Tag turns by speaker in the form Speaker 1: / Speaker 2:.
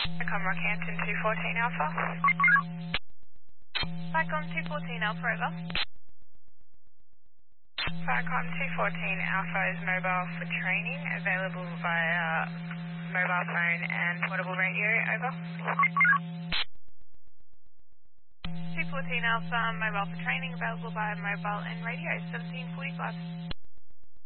Speaker 1: Comrock Hampton 214 Alpha.
Speaker 2: Vicom 214 Alpha, over.
Speaker 1: Vicom 214 Alpha is mobile for training, available via mobile phone and portable radio, over.
Speaker 2: 214 Alpha, mobile for training, available by mobile and radio, 1745.